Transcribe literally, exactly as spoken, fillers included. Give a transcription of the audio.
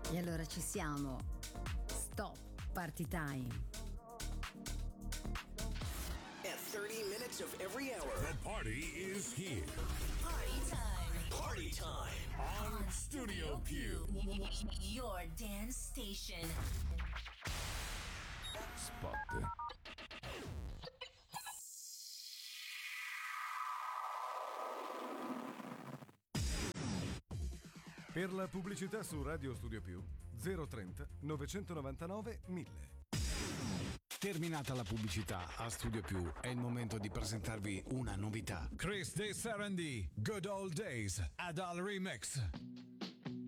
E allora ci siamo. Stop Party Time. At thirty minutes of every hour, the party is here. Party time. Party time on Studio Più. Your dance station. Spot. Per la pubblicità su Radio Studio Più zero trenta novecentonovantanove mille. Terminata la pubblicità a Studio Più, è il momento di presentarvi una novità. Chris De Sarandì, Good Old Days, Adal Remix.